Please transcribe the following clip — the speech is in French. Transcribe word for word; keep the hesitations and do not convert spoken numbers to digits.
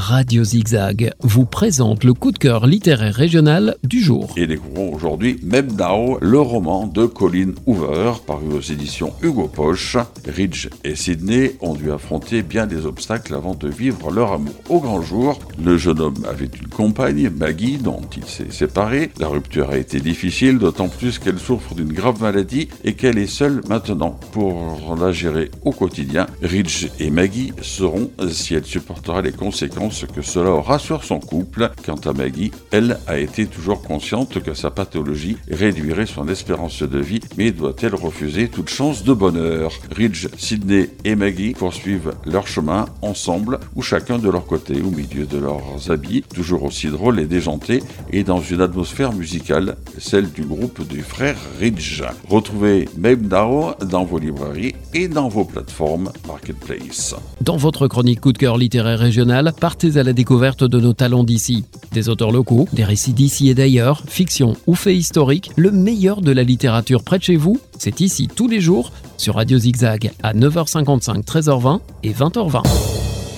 Radio Zigzag vous présente le coup de cœur littéraire régional du jour. Et découvrons aujourd'hui Même Now, le roman de Colin Hoover, paru aux éditions Hugo Poche. Ridge et Sidney ont dû affronter bien des obstacles avant de vivre leur amour au grand jour. Le jeune homme avait une compagne, Maggie, dont il s'est séparé. La rupture a été difficile, d'autant plus qu'elle souffre d'une grave maladie et qu'elle est seule maintenant pour la gérer au quotidien. Ridge et Maggie sauront si elle supportera les conséquences que cela aura sur son couple. Quant à Maggie, elle a été toujours consciente que sa pathologie réduirait son espérance de vie, mais doit-elle refuser toute chance de bonheur? Ridge, Sidney et Maggie poursuivent leur chemin ensemble, ou chacun de leur côté, au milieu de leurs habits, toujours aussi drôles et déjantés, et dans une atmosphère musicale, celle du groupe du frère Ridge. Retrouvez Même Now dans vos librairies et dans vos plateformes Marketplace. Dans votre chronique coup de cœur littéraire régional, partez à la découverte de nos talents d'ici. Des auteurs locaux, des récits d'ici et d'ailleurs, fiction ou faits historiques, le meilleur de la littérature près de chez vous, c'est ici tous les jours sur Radio Zigzag à neuf heures cinquante-cinq, treize heures vingt et vingt heures vingt.